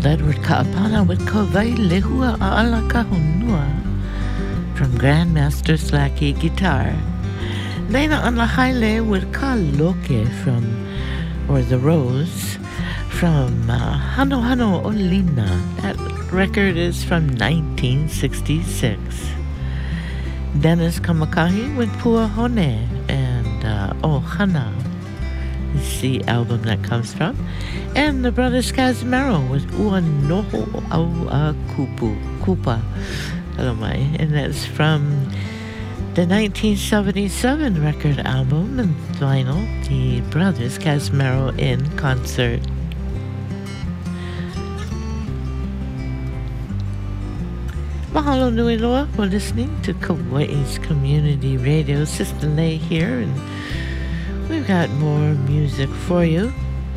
Edward Kaapana with Kovai Lehua Ala Kahunua from Grandmaster Slacky Guitar. Lena Anlahaile with Ka Loke from, or The Rose, from Hano Hano Olina. That record is from 1966. Dennis Kamakahi with Pua Hone and Ohana is the album that comes from. And the Brothers Casimiro with Ua Noho Au Kupa. And that's from the 1977 record album and vinyl, the Brothers Casimiro in concert. Mahalo nui loa for listening to Kauai's Community Radio. Sister Lay here, and we've got more music for you.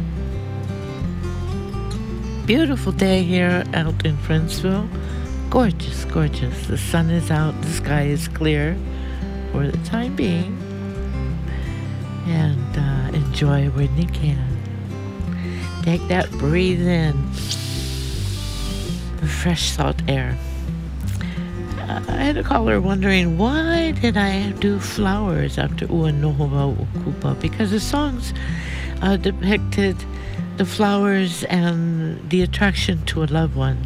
Beautiful day here out in Friendsville. Gorgeous, gorgeous. The sun is out, the sky is clear for the time being. And enjoy when you can. Take that breathe in the fresh salt air. I had a caller wondering, why did I do flowers after Ua Noho Ukupa? Because the songs depicted the flowers and the attraction to a loved one.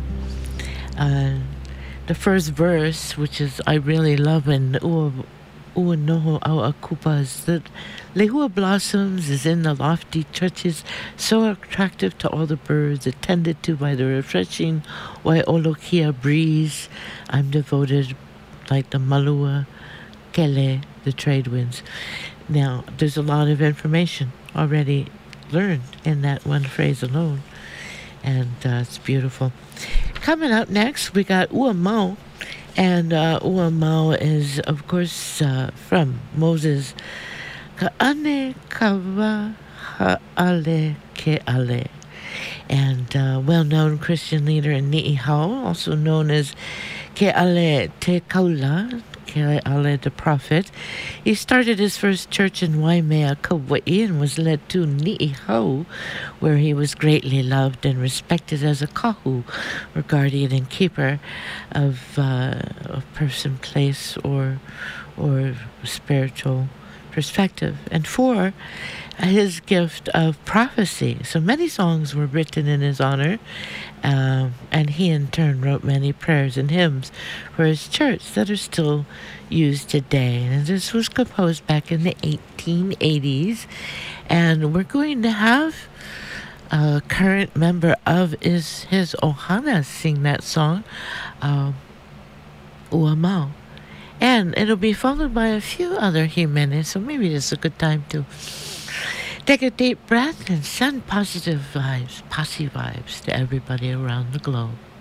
The first verse, which is I really love in Ua Noho Au Akupa, is that Lehua blossoms is in the lofty churches, so attractive to all the birds, attended to by the refreshing Waiolokia breeze. I'm devoted like the Malua Kele, the trade winds. Now, there's a lot of information already learned in that one phrase alone, and it's beautiful. Coming up next, we got Ua Mau, and Ua Mau is, of course, from Moses. Ka'ane kawa ha'ale ke'ale. And well-known Christian leader in Ni'ihau, also known as Ke'ale Te Kaula, Ke'ale the Prophet. He started his first church in Waimea, Kauai, and was led to Ni'ihau, where he was greatly loved and respected as a kahu, or guardian and keeper of a person, place, or spiritual perspective, and for his gift of prophecy. So many songs were written in his honor, and he in turn wrote many prayers and hymns for his church that are still used today. And this was composed back in the 1880s, and we're going to have a current member of his Ohana sing that song, Ua Mau. And it'll be followed by a few other Jimenez, so maybe this is a good time to take a deep breath and send positive vibes, posse vibes to everybody around the globe.